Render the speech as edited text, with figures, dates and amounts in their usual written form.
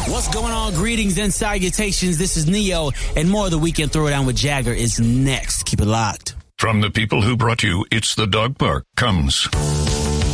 What's going on? Greetings and salutations. This is Neo, and more of the Weekend Throwdown with Jagger is next. Keep it locked. From the people who brought you It's the Dog Park comes